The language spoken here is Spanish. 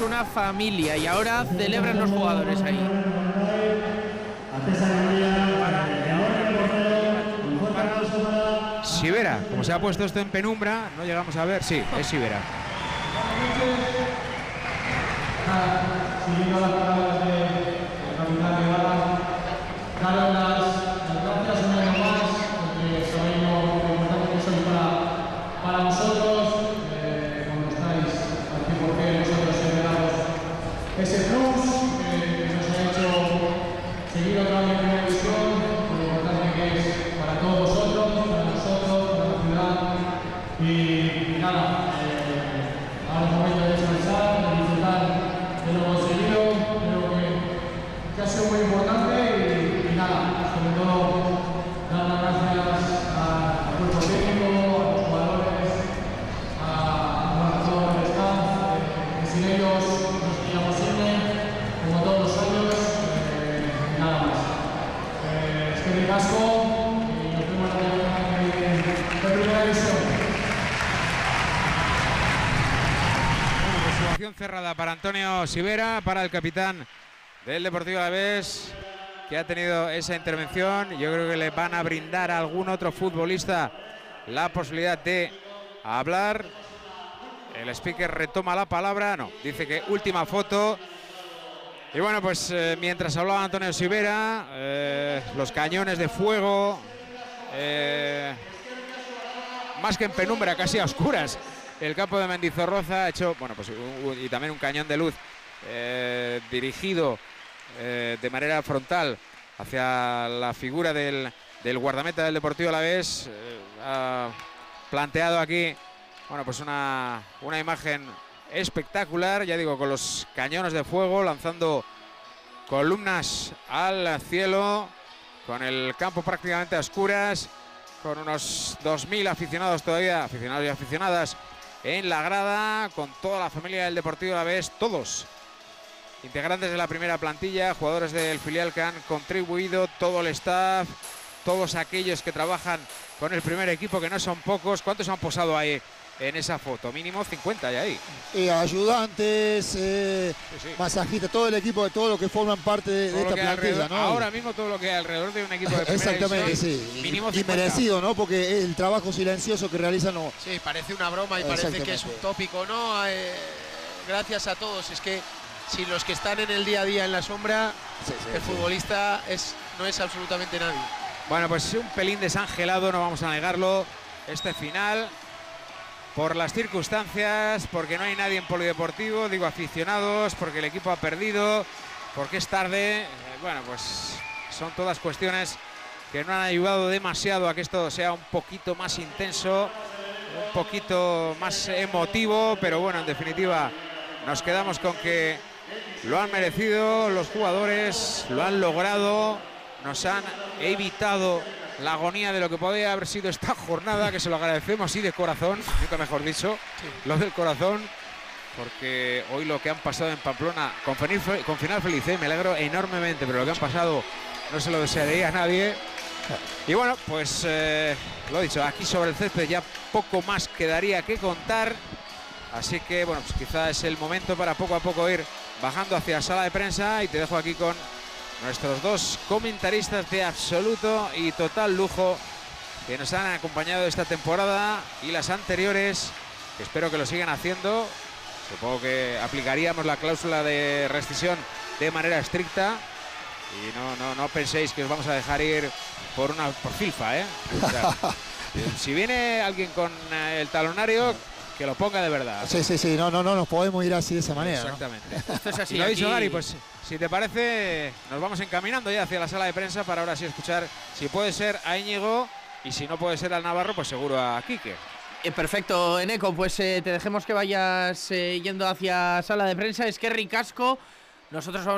una familia y ahora celebran los jugadores ahí. Sivera, como se ha puesto esto en penumbra, no llegamos a ver. Sí, es Sivera. Siguiendo las palabras del capitán Guevara, daros las gracias un año más, porque sabéis lo importante que sois para nosotros. Cuando estáis al 100%, nosotros siempre damos ese plus que nos ha hecho seguir otra vez en primera división, lo importante que es para todos vosotros, para nosotros, para la ciudad. Y nada, ahora es momento de descansar, de disfrutar de lo conseguido. Creo que ha sido muy importante y nada, sobre todo dar las gracias al cuerpo técnico, a los jugadores, a todo el staff, que sin ellos nos sería posible, como todos los años, nada más. Es que me casco y nos vemos en la primera división. Cerrada para Antonio Sivera, para el capitán del Deportivo Alavés, que ha tenido esa intervención. Yo creo que le van a brindar a algún otro futbolista la posibilidad de hablar. El speaker retoma la palabra, no, dice que última foto. Y bueno, pues mientras hablaba Antonio Sivera, los cañones de fuego, más que en penumbra, casi a oscuras. El campo de Mendizorroza ha hecho, bueno, pues y también un cañón de luz dirigido de manera frontal hacia la figura del guardameta del Deportivo Alavés. Ha planteado aquí, bueno, pues una imagen espectacular, ya digo, con los cañones de fuego lanzando columnas al cielo, con el campo prácticamente a oscuras, con unos 2000 aficionados todavía, aficionados y aficionadas en la grada, con toda la familia del Deportivo Alavés, todos integrantes de la primera plantilla, jugadores del filial que han contribuido, todo el staff, todos aquellos que trabajan con el primer equipo, que no son pocos. ¿Cuántos han posado ahí en esa foto? Mínimo 50 ya ahí. Ayudantes, masajistas, todo el equipo, de todo lo que forman parte de esta plantilla, ¿no? Ahora mismo todo lo que hay alrededor de un equipo de primera exactamente, división, sí. Mínimo 50. Y merecido, ¿no? Porque el trabajo silencioso que realizan no. Sí, parece una broma y parece que es un tópico, ¿no? Gracias a todos. Es que si los que están en el día a día en la sombra, el futbolista no es absolutamente nadie. Bueno, pues un pelín desangelado, no vamos a negarlo, este final. Por las circunstancias, porque no hay nadie en polideportivo, digo aficionados, porque el equipo ha perdido, porque es tarde. Bueno, pues son todas cuestiones que no han ayudado demasiado a que esto sea un poquito más intenso, un poquito más emotivo, pero bueno, en definitiva nos quedamos con que lo han merecido los jugadores, lo han logrado, nos han evitado la agonía de lo que podría haber sido esta jornada, que se lo agradecemos y de corazón, nunca mejor dicho, lo del corazón, porque hoy lo que han pasado en Pamplona, con final feliz, me alegro enormemente, pero lo que han pasado no se lo desearía a nadie. Y bueno, pues lo dicho, aquí sobre el césped ya poco más quedaría que contar, así que bueno, pues quizá es el momento para poco a poco ir bajando hacia sala de prensa, y te dejo aquí con nuestros dos comentaristas de absoluto y total lujo que nos han acompañado esta temporada y las anteriores, que espero que lo sigan haciendo. Supongo que aplicaríamos la cláusula de rescisión de manera estricta y no penséis que os vamos a dejar ir por filfa, ¿eh? O sea, si viene alguien con el talonario, que lo ponga de verdad. Sí, no nos podemos ir así de esa manera. Exactamente. ¿No? Esto es así. Y lo ha dicho aquí... Gary, pues si te parece, nos vamos encaminando ya hacia la sala de prensa para ahora sí escuchar, si puede ser a Íñigo, y si no puede ser al Navarro, pues seguro a Quique. Perfecto, Eneco, pues te dejemos que vayas yendo hacia sala de prensa. Es que ricasco. Nosotros vamos